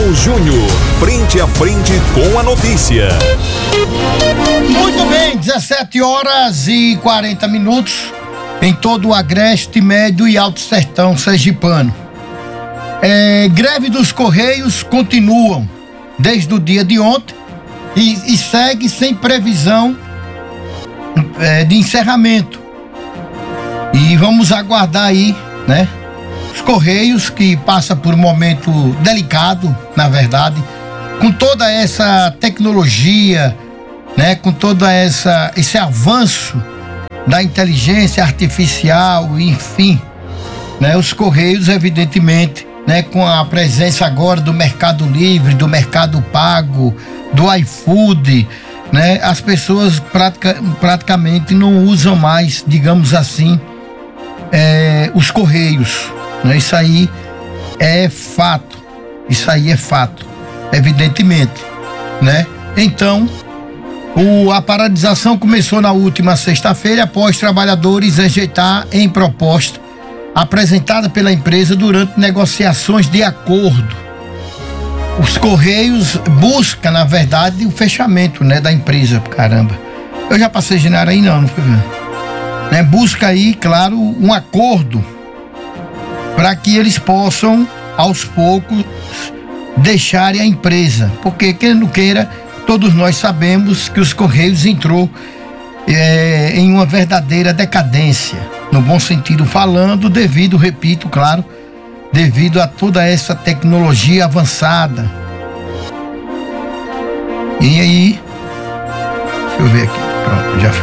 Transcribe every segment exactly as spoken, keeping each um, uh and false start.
Leal Júnior, frente a frente com a notícia. Muito bem, dezessete horas e quarenta minutos em todo o agreste, médio e alto sertão sergipano. É, greve dos Correios continuam desde o dia de ontem e, e segue sem previsão é, de encerramento. E vamos aguardar aí, né? Os Correios, que passa por um momento delicado, na verdade, com toda essa tecnologia, né? Com toda essa esse avanço da inteligência artificial, enfim, né? Os Correios, evidentemente, né? Com a presença agora do Mercado Livre, do Mercado Pago, do iFood, né? As pessoas pratica, praticamente não usam mais, digamos assim, é, os Correios, né? Isso aí é fato, isso aí é fato, evidentemente, né? Então, o, a paralisação começou na última sexta-feira após trabalhadores rejeitar em proposta apresentada pela empresa durante negociações de acordo. Os Correios buscam, na verdade, o fechamento, né, da empresa. Caramba, eu já passei de nada aí não, não fui vendo. Né, busca aí, claro, um acordo para que eles possam, aos poucos, deixarem a empresa. Porque, quem não queira, todos nós sabemos que os Correios entrou é, em uma verdadeira decadência, no bom sentido falando, devido, repito, claro, devido a toda essa tecnologia avançada. E aí, deixa eu ver aqui, pronto, já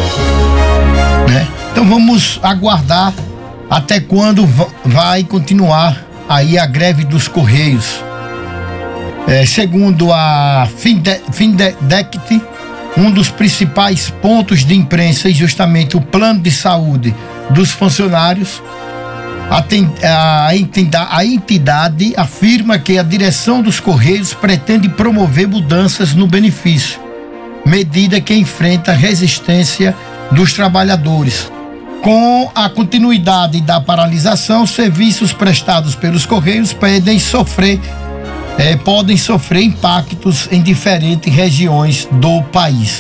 foi. Né? Então vamos aguardar até quando vai continuar aí a greve dos Correios. É, segundo a Findect, um dos principais pontos de imprensa é justamente o plano de saúde dos funcionários. A, entidade, a entidade afirma que a direção dos Correios pretende promover mudanças no benefício, medida que enfrenta a resistência dos trabalhadores. Com a continuidade da paralisação, serviços prestados pelos Correios podem sofrer, eh, podem sofrer impactos em diferentes regiões do país.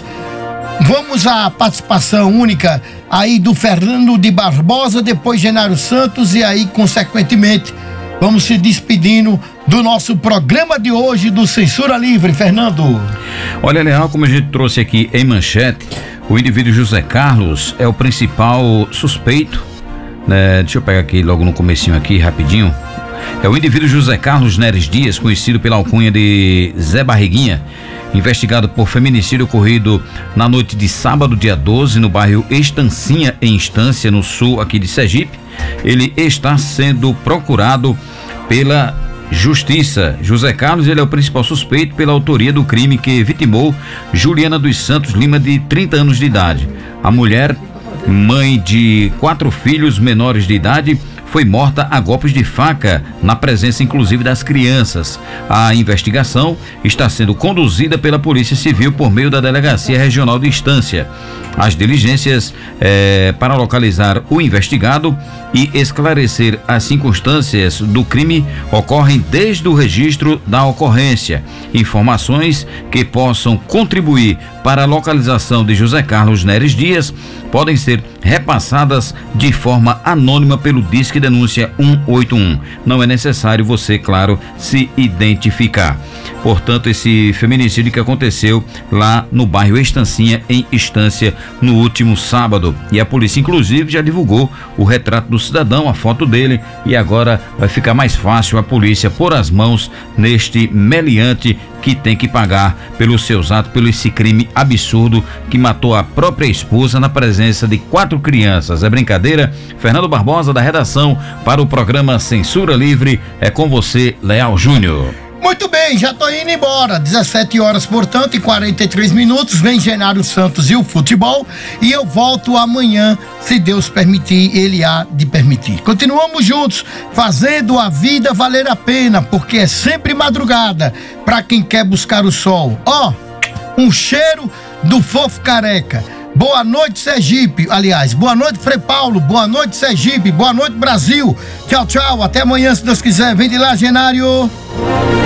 Vamos à participação única aí do Fernando de Barbosa, depois Genário Santos, e aí, consequentemente, vamos se despedindo do nosso programa de hoje do Censura Livre. Fernando. Olha, Leal, como a gente trouxe aqui em manchete, o indivíduo José Carlos é o principal suspeito, né? Deixa eu pegar aqui logo no comecinho aqui, rapidinho. É o indivíduo José Carlos Neres Dias, conhecido pela alcunha de Zé Barriguinha, investigado por feminicídio ocorrido na noite de sábado, dia doze, no bairro Estancinha, em Estância, no sul aqui de Sergipe. Ele está sendo procurado pela Justiça. José Carlos, ele é o principal suspeito pela autoria do crime que vitimou Juliana dos Santos Lima, de trinta anos de idade. A mulher, mãe de quatro filhos menores de idade, foi morta a golpes de faca, na presença inclusive das crianças. A investigação está sendo conduzida pela Polícia Civil por meio da Delegacia Regional de Estância. As diligências eh, para localizar o investigado e esclarecer as circunstâncias do crime ocorrem desde o registro da ocorrência. Informações que possam contribuir para a localização de José Carlos Neres Dias podem ser repassadas de forma anônima pelo Disque Denúncia um oito um. Não é necessário você, claro, se identificar. Portanto, esse feminicídio que aconteceu lá no bairro Estancinha, em Estância, no último sábado. E a polícia, inclusive, já divulgou o retrato do cidadão, a foto dele, e agora vai ficar mais fácil a polícia pôr as mãos neste meliante que tem que pagar pelos seus atos, pelo esse crime absurdo que matou a própria esposa na presença de quatro crianças. É brincadeira? Fernando Barbosa, da redação, para o programa Censura Livre. É com você, Leal Júnior. Muito bem, já tô indo embora. dezessete horas, portanto, e quarenta e três minutos. Vem Genário Santos e o futebol. E eu volto amanhã, se Deus permitir, ele há de permitir. Continuamos juntos, fazendo a vida valer a pena, porque é sempre madrugada para quem quer buscar o sol. Ó, oh, um cheiro do Fofo Careca. Boa noite, Sergipe. Aliás, boa noite, Frei Paulo. Boa noite, Sergipe. Boa noite, Brasil. Tchau, tchau. Até amanhã, se Deus quiser. Vem de lá, Genário.